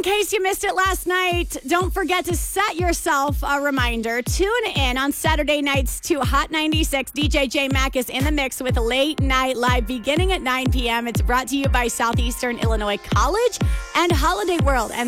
case you missed it last night, don't forget to set yourself a reminder. Tune in on Saturday nights to Hot 96. DJ J Mac is in the mix with Late Night Live beginning at 9 p.m. It's brought to you by Southeastern Illinois College and Holiday World. And